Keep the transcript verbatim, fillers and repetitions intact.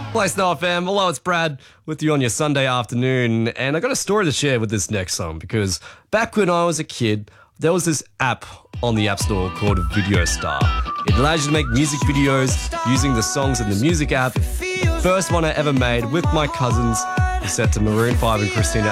Play Snow F M. Hello, it's Brad with you on your Sunday afternoon. And I got a story to share with this next song because back when I was a kid, there was this app on the App Store called Video Star. It allows you to make music videos using the songs in the music app. First one I ever made with my cousins was set to Maroon five and Christina